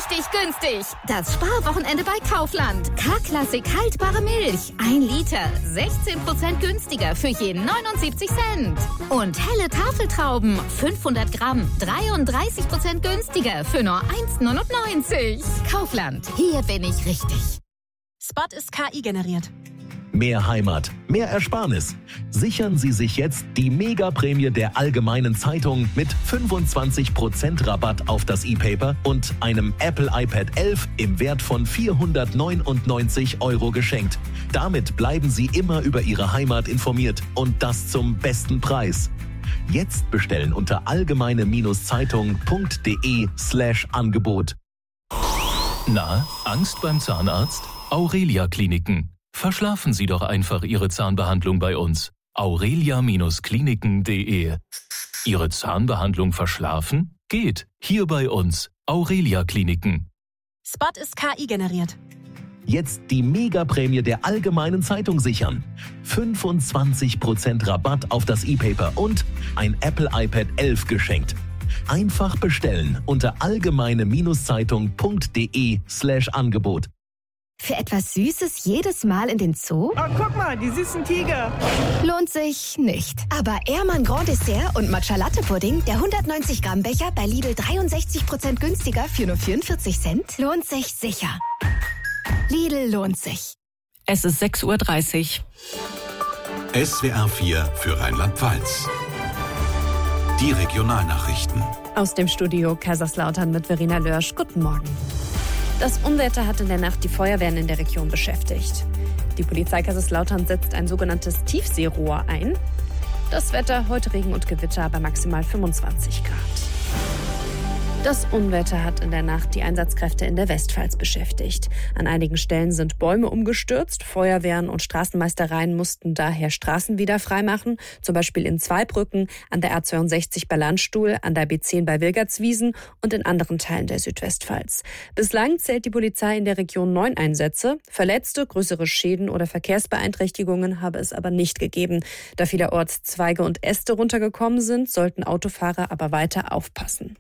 richtig günstig. Das Sparwochenende bei Kaufland. K-Klassik haltbare Milch. 1 Liter. 16% günstiger für je 79 Cent. Und helle Tafeltrauben. 500 Gramm. 33% günstiger für nur 1,99. Kaufland. Hier bin ich richtig. Spot ist KI generiert. Mehr Heimat, mehr Ersparnis. Sichern Sie sich jetzt die Mega-Prämie der Allgemeinen Zeitung mit 25% Rabatt auf das E-Paper und einem Apple iPad 11 im Wert von 499 € geschenkt. Damit bleiben Sie immer über Ihre Heimat informiert und das zum besten Preis. Jetzt bestellen unter allgemeine-zeitung.de/Angebot. Na, Angst beim Zahnarzt? Aurelia Kliniken. Verschlafen Sie doch einfach Ihre Zahnbehandlung bei uns. aurelia-kliniken.de. Ihre Zahnbehandlung verschlafen? Geht. Hier bei uns. Aurelia Kliniken. Spot ist KI generiert. Jetzt die Mega-Prämie der Allgemeinen Zeitung sichern. 25% Rabatt auf das E-Paper und ein Apple iPad 11 geschenkt. Einfach bestellen unter allgemeine-zeitung.de/Angebot. Für etwas Süßes jedes Mal in den Zoo? Oh, guck mal, die süßen Tiger. Lohnt sich nicht. Aber Ehrmann Grand Dessert und Matcha Latte Pudding, der 190 Gramm Becher bei Lidl 63% günstiger für nur 44 Cent, lohnt sich sicher. Lidl lohnt sich. Es ist 6:30 Uhr. SWR 4 für Rheinland-Pfalz. Die Regionalnachrichten. Aus dem Studio Kaiserslautern mit Verena Lörsch. Guten Morgen. Das Unwetter hat in der Nacht die Feuerwehren in der Region beschäftigt. Die Polizei Kaiserslautern setzt ein sogenanntes Tiefseerohr ein. Das Wetter, heute Regen und Gewitter bei maximal 25 Grad. Das Unwetter hat in der Nacht die Einsatzkräfte in der Westpfalz beschäftigt. An einigen Stellen sind Bäume umgestürzt. Feuerwehren und Straßenmeistereien mussten daher Straßen wieder freimachen. Zum Beispiel in Zweibrücken, an der A62 bei Landstuhl, an der B10 bei Wilgertswiesen und in anderen Teilen der Südwestpfalz. Bislang zählt die Polizei in der Region 9 Einsätze. Verletzte, größere Schäden oder Verkehrsbeeinträchtigungen habe es aber nicht gegeben. Da vielerorts Zweige und Äste runtergekommen sind, sollten Autofahrer aber weiter aufpassen.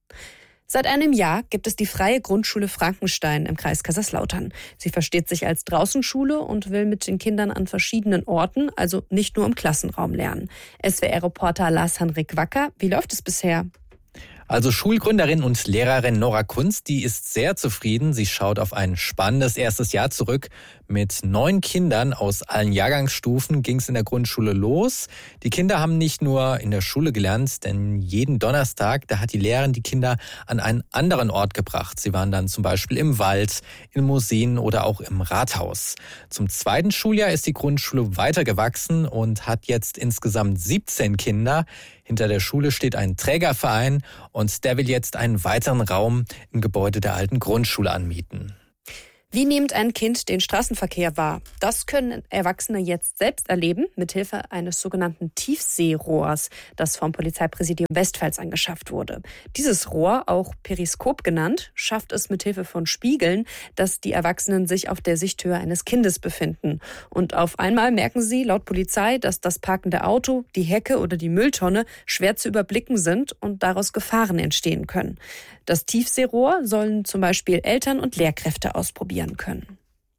Seit einem Jahr gibt es die Freie Grundschule Frankenstein im Kreis Kaiserslautern. Sie versteht sich als Draußenschule und will mit den Kindern an verschiedenen Orten, also nicht nur im Klassenraum lernen. SWR-Reporter Lars-Henrik Wacker, wie läuft es bisher? Also Schulgründerin und Lehrerin Nora Kunz, die ist sehr zufrieden. Sie schaut auf ein spannendes erstes Jahr zurück. Mit 9 Kindern aus allen Jahrgangsstufen ging es in der Grundschule los. Die Kinder haben nicht nur in der Schule gelernt, denn jeden Donnerstag, da hat die Lehrerin die Kinder an einen anderen Ort gebracht. Sie waren dann zum Beispiel im Wald, in Museen oder auch im Rathaus. Zum 2. Schuljahr ist die Grundschule weiter gewachsen und hat jetzt insgesamt 17 Kinder. Hinter der Schule steht ein Trägerverein und der will jetzt einen weiteren Raum im Gebäude der alten Grundschule anmieten. Wie nimmt ein Kind den Straßenverkehr wahr? Das können Erwachsene jetzt selbst erleben, mithilfe eines sogenannten Tiefseerohrs, das vom Polizeipräsidium Westpfalz angeschafft wurde. Dieses Rohr, auch Periskop genannt, schafft es mithilfe von Spiegeln, dass die Erwachsenen sich auf der Sichthöhe eines Kindes befinden. Und auf einmal merken sie laut Polizei, dass das parkende Auto, die Hecke oder die Mülltonne schwer zu überblicken sind und daraus Gefahren entstehen können. Das Tiefseerohr sollen zum Beispiel Eltern und Lehrkräfte ausprobieren können.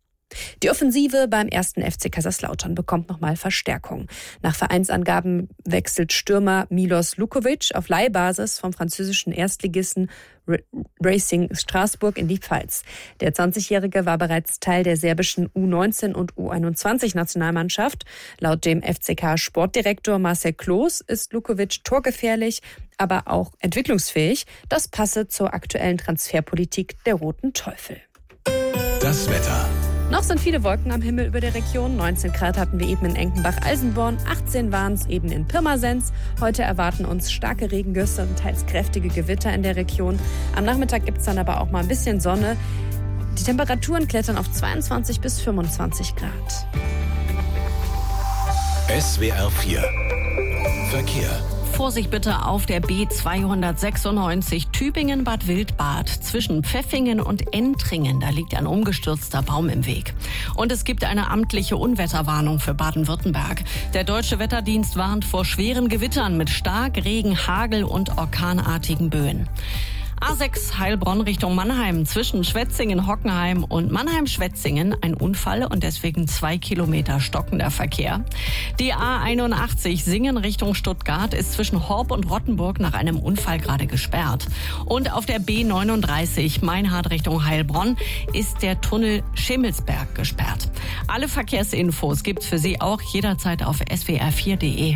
Die Offensive beim 1. FC Kaiserslautern bekommt nochmal Verstärkung. Nach Vereinsangaben wechselt Stürmer Milos Lukovic auf Leihbasis vom französischen Erstligisten Racing Straßburg in die Pfalz. Der 20-Jährige war bereits Teil der serbischen U19 und U21-Nationalmannschaft. Laut dem FCK-Sportdirektor Marcel Kloß ist Lukovic torgefährlich, aber auch entwicklungsfähig. Das passe zur aktuellen Transferpolitik der Roten Teufel. Das Wetter. Noch sind viele Wolken am Himmel über der Region. 19 Grad hatten wir eben in Enkenbach-Alsenborn, 18 waren es eben in Pirmasens. Heute erwarten uns starke Regengüsse und teils kräftige Gewitter in der Region. Am Nachmittag gibt es dann aber auch mal ein bisschen Sonne. Die Temperaturen klettern auf 22 bis 25 Grad. SWR 4 Verkehr. Vorsicht bitte auf der B296 Tübingen-Bad Wildbad zwischen Pfeffingen und Entringen. Da liegt ein umgestürzter Baum im Weg. Und es gibt eine amtliche Unwetterwarnung für Baden-Württemberg. Der Deutsche Wetterdienst warnt vor schweren Gewittern mit Starkregen, Hagel und orkanartigen Böen. A6 Heilbronn Richtung Mannheim. Zwischen Schwetzingen, Hockenheim und Mannheim-Schwetzingen ein Unfall und deswegen 2 Kilometer stockender Verkehr. Die A81 Singen Richtung Stuttgart ist zwischen Horb und Rottenburg nach einem Unfall gerade gesperrt. Und auf der B39 Meinhard Richtung Heilbronn ist der Tunnel Schimmelsberg gesperrt. Alle Verkehrsinfos gibt's für Sie auch jederzeit auf swr4.de.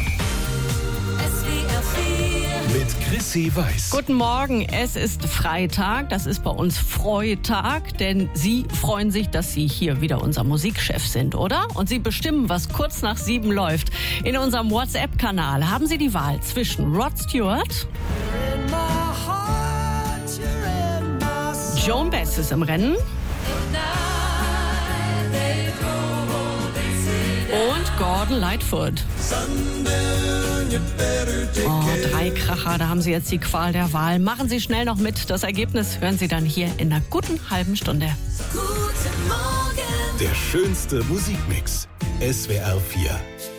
Mit Chrissy Weiß. Guten Morgen, es ist Freitag, das ist bei uns Freitag, denn Sie freuen sich, dass Sie hier wieder unser Musikchef sind, oder? Und Sie bestimmen, was kurz nach 7 läuft. In unserem WhatsApp-Kanal haben Sie die Wahl zwischen Rod Stewart, Joan Baez ist im Rennen und Gordon Lightfoot. Oh, 3 Kracher, da haben Sie jetzt die Qual der Wahl. Machen Sie schnell noch mit. Das Ergebnis hören Sie dann hier in einer guten halben Stunde. Der schönste Musikmix. SWR 4.